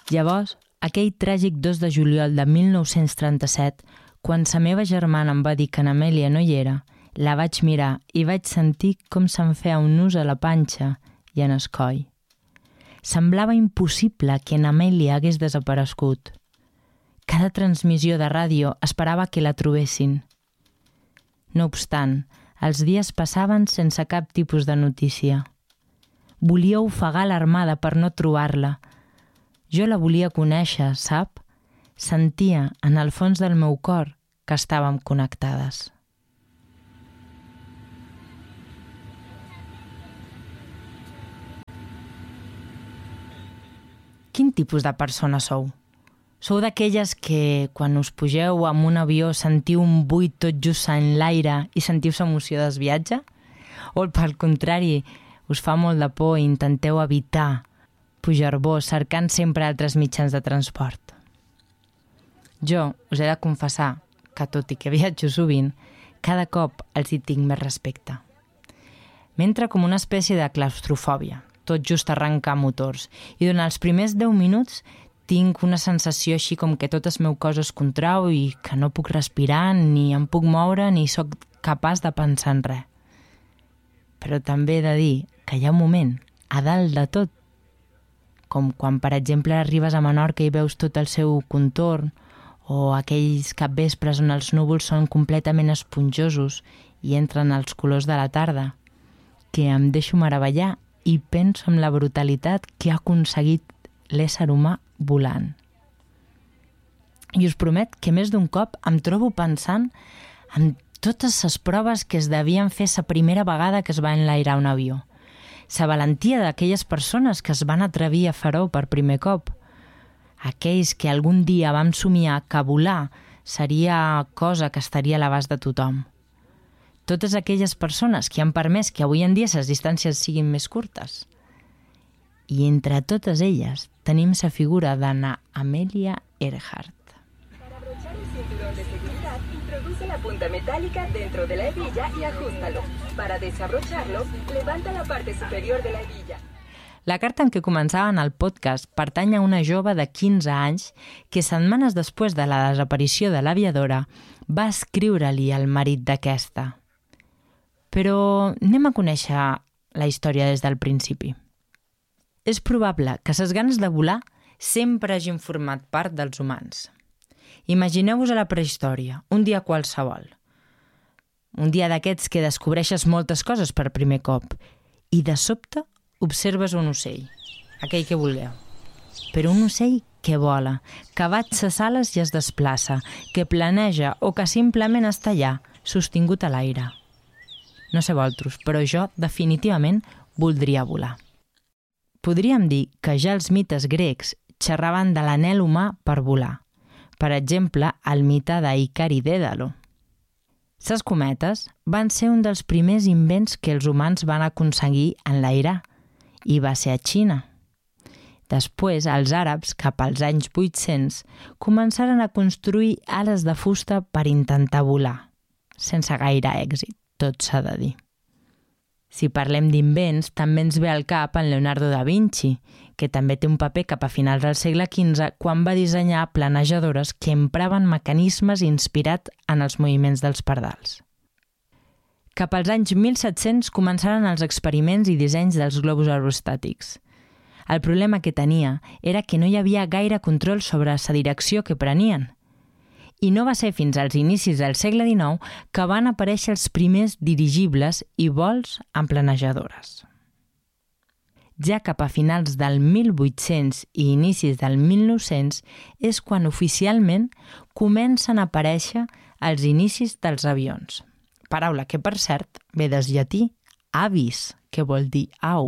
Llavors, aquell tràgic 2 de juliol de 1937, quan sa meva germana em va dir que en Amèlia no hi era, la vaig mirar i vaig sentir com se'm feia un nus a la panxa i en el coll. Semblava impossible que en Amèlia hagués desaparegut. Cada transmissió de ràdio esperava que la trobessin. No obstant, els dies passaven sense cap tipus de notícia. Volia ofegar l'armada per no trobar-la. Jo la volia conèixer, sap? Sentia, en el fons del meu cor, que estàvem connectades. Quin tipus de persona sou? Sou d'aquelles que, quan us pugeu amb un avió, sentiu un buit tot just en l'aire i sentiu l'emoció del viatge? O, pel contrari, us fa molt de por i intenteu evitar pujar-vos cercant sempre altres mitjans de transport? Jo us he de confessar que, tot i que viatjo sovint, cada cop els hi tinc més respecte. M'entra com una espècie de claustrofòbia, tot just arrencar motors, i durant els primers 10 minuts tinc una sensació així com que tot el meu cos es contrau i que no puc respirar, ni em puc moure, ni sóc capaç de pensar en res. Però també he de dir que hi ha un moment, a dalt de tot, com quan, per exemple, arribes a Menorca i veus tot el seu contorn, o aquells capvespres on els núvols són completament esponjosos i entren els colors de la tarda, que em deixo meravellar i penso en la brutalitat que ha aconseguit l'ésser humà volant. I us promet que més d'un cop em trobo pensant en totes les proves que es devien fer la primera vegada que es va enlairar un avió. La valentia d'aquelles persones que es van atrevir a fer-ho per primer cop. Aquells que algun dia vam somiar que volar seria cosa que estaria a l'abast de tothom. Totes aquelles persones que han permès que avui en dia les distàncies siguin més curtes. I entre totes elles tenim la figura d'Anna Amelia Earhart. Para abrochar el cinturón de seguridad, introduce la punta metálica dentro de la hebilla y ajústalo. Para desabrocharlo, levanta la parte superior de la hebilla. La carta en què començaven el podcast pertany a una jove de 15 anys que setmanes després de la desaparició de l'aviadora va escriure-li al marit d'aquesta. Però anem a conèixer la història des del principi. És probable que les ganes de volar sempre hagin format part dels humans. Imagineu-vos a la prehistòria, un dia qualsevol. Un dia d'aquests que descobreixes moltes coses per primer cop i de sobte observes un ocell, aquell que vulgueu. Però un ocell que vola, que bat ses ales i es desplaça, que planeja o que simplement està allà, sostingut a l'aire. No sé vosaltres, però jo definitivament voldria volar. Podríem dir que ja els mites grecs xerraven de l'anhel humà per volar. Per exemple, el mite d'Ícar i Dèdalo. Les cometes van ser un dels primers invents que els humans van aconseguir enlairar, i va ser a Xina. Després, els àrabs, cap als anys 800, començaren a construir ales de fusta per intentar volar, sense gaire èxit, tot s'ha de dir. Si parlem d'invents, també ens ve al cap en Leonardo da Vinci, que també té un paper cap a finals del segle XV quan va dissenyar planejadores que empraven mecanismes inspirats en els moviments dels pardals. Cap als anys 1700 començaren els experiments i dissenys dels globus aerostàtics. El problema que tenia era que no hi havia gaire control sobre la direcció que prenien. I no va ser fins als inicis del segle XIX que van aparèixer els primers dirigibles i vols amb planejadores. Ja cap a finals del 1800 i inicis del 1900 és quan oficialment comencen a aparèixer els inicis dels avions. Paraula que, per cert, ve del llatí avis, que vol dir au.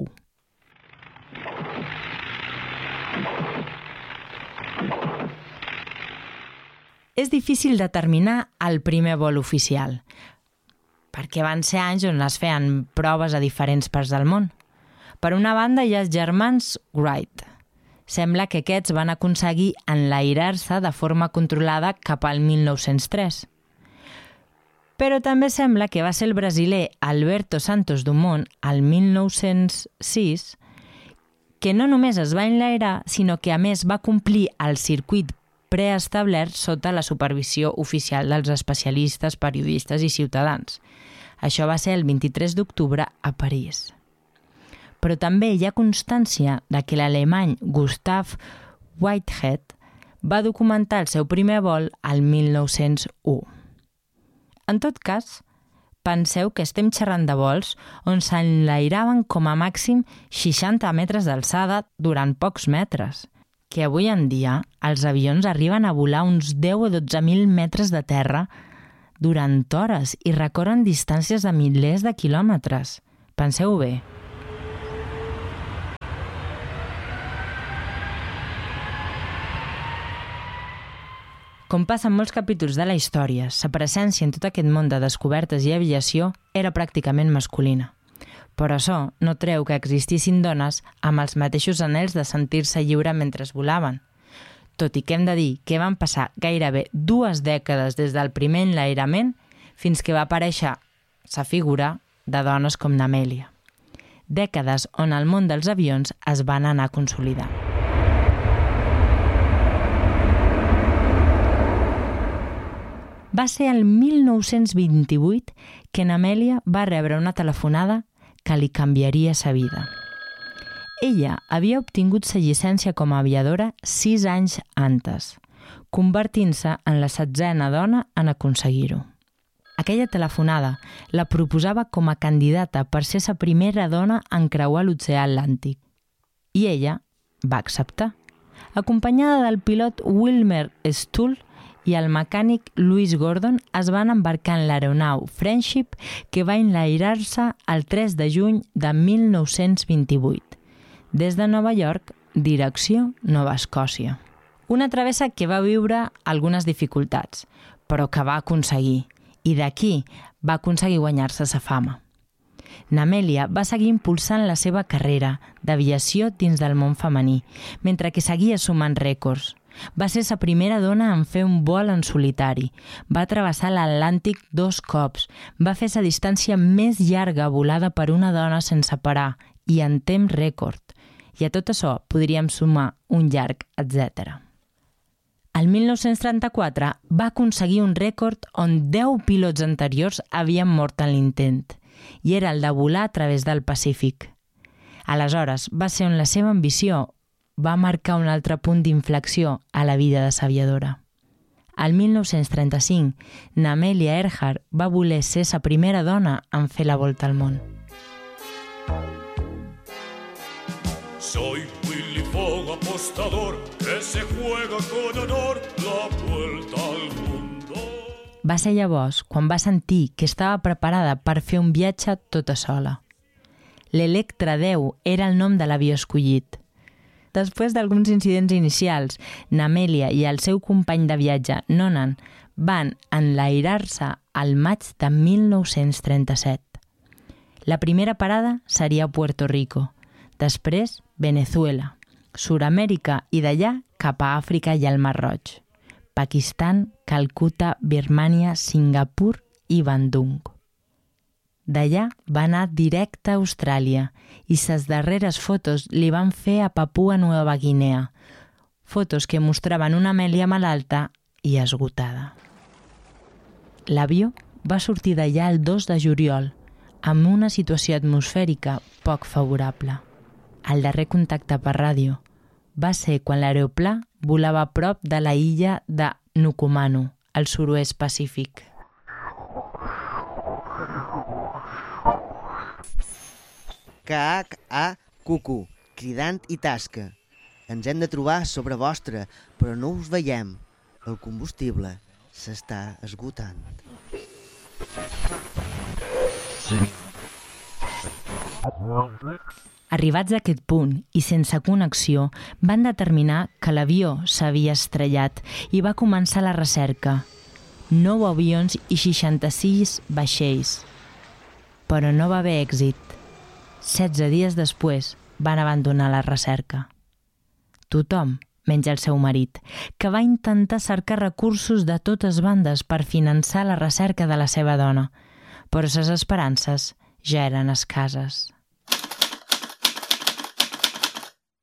És difícil determinar el primer vol oficial, perquè van ser anys on es feien proves a diferents parts del món. Per una banda hi ha els germans Wright. Sembla que aquests van aconseguir enlairar-se de forma controlada cap al 1903. Però també sembla que va ser el brasiler Alberto Santos Dumont, al 1906, que no només es va enlairar, sinó que a més va complir el circuit preestablert sota la supervisió oficial dels especialistes, periodistes i ciutadans. Això va ser el 23 d'octubre a París. Però també hi ha constància de que l'alemany Gustav Whitehead va documentar el seu primer vol al 1901. En tot cas, penseu que estem xerrant de vols on s'enlairaven com a màxim 60 metres d'alçada durant pocs metres, que avui en dia els avions arriben a volar uns 10 o 12.000 metres de terra durant hores i recorren distàncies de milers de quilòmetres. Penseu bé. Com passa en molts capítols de la història, sa presència en tot aquest món de descobertes i aviació era pràcticament masculina. Però això no treu que existissin dones amb els mateixos anhels de sentir-se lliure mentre volaven. Tot i que hem de dir que van passar gairebé 2 dècades des del primer enlairament fins que va aparèixer sa figura de dones com n'Amèlia. Dècades on el món dels avions es van anar consolidant. Va ser el 1928 que n'Amèlia va rebre una telefonada que li canviaria sa vida. Ella havia obtingut sa llicència com a aviadora 6 anys antes, convertint-se en la 16a dona en aconseguir-ho. Aquella telefonada la proposava com a candidata per ser sa primera dona en creuar l'oceà Atlàntic. I ella va acceptar, acompanyada del pilot Wilmer Stull i el mecànic Louis Gordon es van embarcar en l'aeronau Friendship que va enlairar-se el 3 de juny de 1928, des de Nova York, direcció Nova Escòcia. Una travessa que va viure algunes dificultats, però que va aconseguir, i d'aquí va aconseguir guanyar-se sa fama. N'Amèlia va seguir impulsant la seva carrera d'aviació dins del món femení, mentre que seguia sumant rècords. Va ser sa primera dona en fer un vol en solitari. Va travessar l'Atlàntic 2 cops. Va fer sa distància més llarga volada per una dona sense parar i en temps rècord. I a tot això podríem sumar un llarg, etc. El 1934 va aconseguir un rècord on 10 pilots anteriors havien mort en l'intent, i era el de volar a través del Pacífic. Aleshores va ser on la seva ambició va marcar un altre punt d'inflexió a la vida de l'aviadora. Al 1935, n'Amèlia Earhart va voler ser sa primera dona en fer la volta al món. Soy Willy Fogg, apostador, que se juega con honor la vuelta al mundo. Va ser llavors quan va sentir que estava preparada per fer un viatge tota sola. L'Electra 10 era el nom de l'avió escollit. Després d'alguns incidents inicials, n'Amèlia i el seu company de viatge, Nonan, van enlairar-se al maig de 1937. La primera parada seria a Puerto Rico, després Venezuela, Sud-amèrica i d'allà cap a Àfrica i al Mar Roig, Pakistan, Calcuta, Birmània, Singapur i Bandung. D'allà va anar directe a Austràlia i ses darreres fotos li van fer a Papua Nova Guinea, fotos que mostraven una Amèlia malalta i esgotada. L'avió va sortir d'allà el 2 de juliol, amb una situació atmosfèrica poc favorable. El darrer contacte per ràdio va ser quan l'aeroplà volava a prop de la illa de Nukumanu, al sud-oest Pacífic. Cucu, cridant i tasca. Ens hem de trobar sobre vostre, però no us veiem. El combustible s'està esgotant. Arribats a aquest punt i sense connexió, van determinar que l'avió s'havia estrellat i va començar la recerca. 9 avions i 66 vaixells. Però no va haver èxit. 16 dies després van abandonar la recerca. Tothom, menys el seu marit, que va intentar cercar recursos de totes bandes per finançar la recerca de la seva dona, però ses esperances ja eren escasses.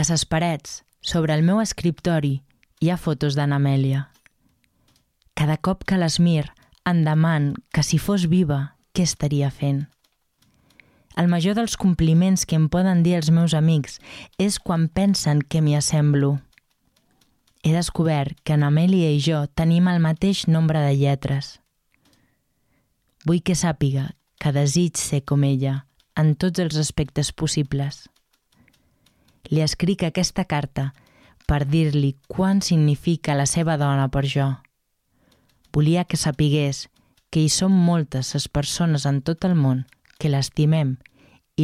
ses parets, sobre el meu escriptori, hi ha fotos d'Amèlia. Cada cop que les mir, em deman que si fos viva, què estaria fent? El major dels compliments que em poden dir els meus amics és quan pensen que m'hi assemblo. He descobert que Amèlia i jo tenim el mateix nombre de lletres. Vull que sàpiga que desig ser com ella en tots els aspectes possibles. Li escric aquesta carta per dir-li quant significa la seva dona per jo. Volia que sapigués que hi som moltes les persones en tot el món que l'estimem